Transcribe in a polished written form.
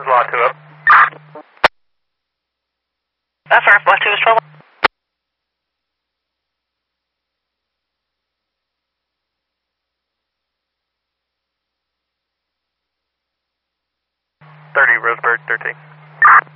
Law 2 up. Affirm, Law 2 is 12. 30, Roseburg 13.